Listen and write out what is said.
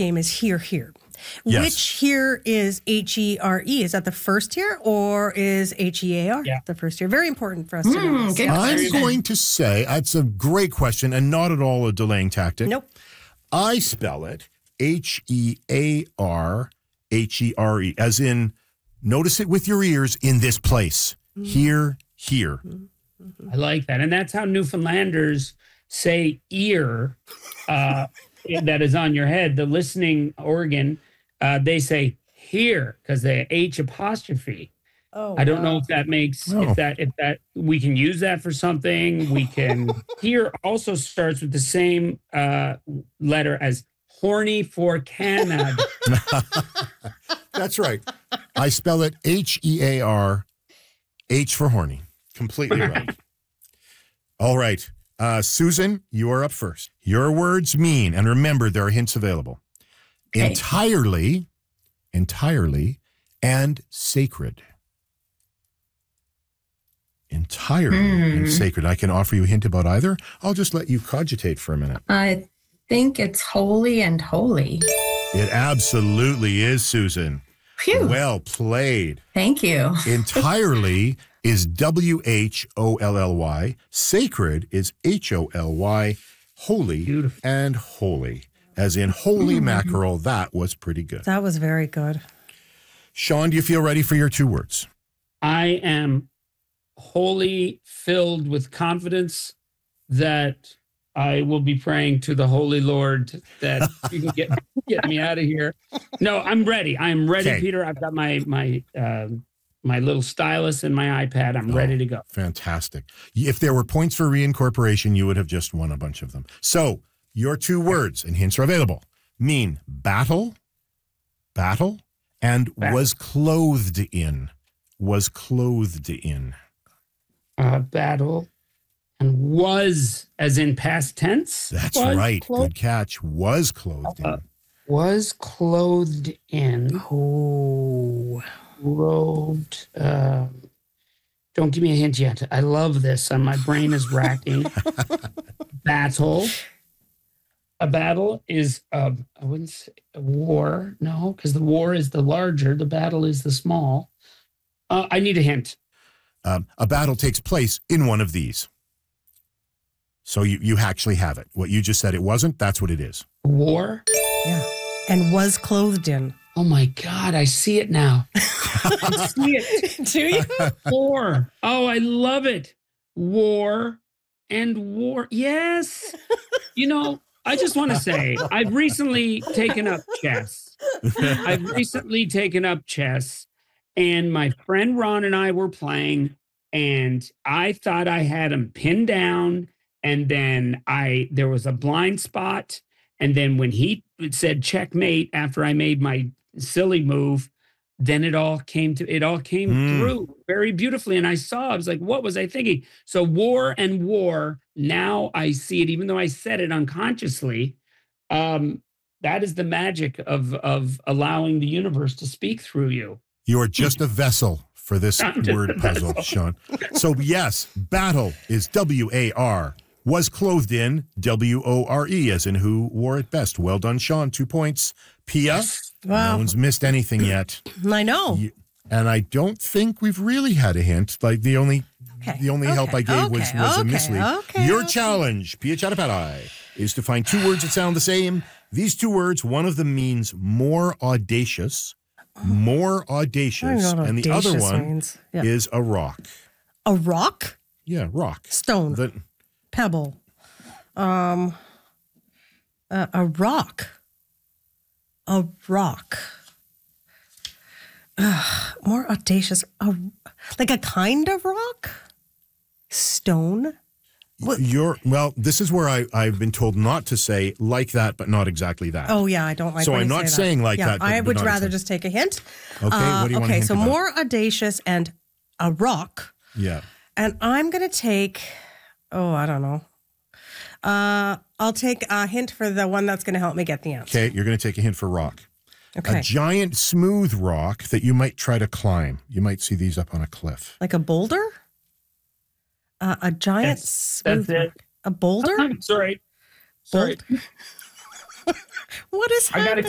game is here, here. Yes. Which here is H-E-R-E? Is that the first here or is H-E-A-R the first here? Very important for us to know this. I'm going to say, that's a great question and not at all a delaying tactic. Nope. I spell it H-E-A-R-H-E-R-E, as in, notice it with your ears in this place. Here, here. I like that. And that's how Newfoundlanders say ear that is on your head. The listening organ, they say here because the H apostrophe. Oh, I don't know if that makes, if that we can use that for something. We can, here also starts with the same letter as horny for Canada. That's right. I spell it H-E-A-R, H for horny. Completely right. All right. Susan, you are up first. Your words mean, and remember, there are hints available, entirely, and sacred. Entirely and sacred. I can offer you a hint about either. I'll just let you cogitate for a minute. I think it's holy and holy. It absolutely is, Susan. Phew. Well played. Thank you. Entirely is W-H-O-L-L-Y. Sacred is H-O-L-Y. Holy Beautiful. and holy. As in holy mackerel. That was pretty good. That was very good. Sean, do you feel ready for your 2 words? I am wholly filled with confidence that I will be praying to the Holy Lord that you can get me out of here. No, I'm ready. I'm ready, Okay. Peter. I've got my little stylus and my iPad. I'm ready to go. Fantastic. If there were points for reincorporation, you would have just won a bunch of them. So your 2 words, and hints are available, mean battle, and was clothed in. Was clothed in. Battle and was as in past tense. That's Was right. clothed- Good catch. Was clothed in. Was clothed in. Oh. Robed. Don't give me a hint yet. I love this. My brain is racking. Battle. A battle is I wouldn't say a war. No, because the war is the larger. The battle is the small. I need a hint. A battle takes place in one of these. So you actually have it. What you just said it wasn't, that's what it is. War. Yeah. And was clothed in. Oh my God, I see it now. I see it. Do you? War. Oh, I love it. War and war. Yes. You know, I just want to say, I've recently taken up chess. And my friend Ron and I were playing, and I thought I had him pinned down. And then there was a blind spot. And then when he said checkmate after I made my silly move, then it all came through very beautifully. And I was like, what was I thinking? So war and war, now I see it, even though I said it unconsciously. That is the magic of allowing the universe to speak through you. You are just a vessel for this word puzzle, Sean. So yes, battle is W-A-R. Was clothed in W-O-R-E, as in who wore it best. Well done, Sean. 2 points. Pia, Wow. no one's missed anything yet. I know. And I don't think we've really had a hint. Like the only help I gave was a mislead. Your challenge, Pia Chattopadhyay, is to find 2 words that sound the same. These 2 words, one of them means more audacious, I don't know what and the other audacious one means. Yeah. is a rock. A rock? Yeah, rock. Stone. Pebble. A rock. A rock. More audacious. Like a kind of rock? Stone? This is where I've been told not to say like that, but not exactly that. Oh, yeah, I don't like So when I'm you not say saying that. like that. I but would not rather exactly. just take a hint. Okay, what do you want to hint so about? more audacious and a rock. Yeah. And I'm going to take, I don't know. I'll take a hint for the one that's going to help me get the answer. Okay, you're going to take a hint for rock. Okay. A giant smooth rock that you might try to climb. You might see these up on a cliff. Like a boulder? A giant smooth That's it. rock. A boulder? I'm sorry. What is happening?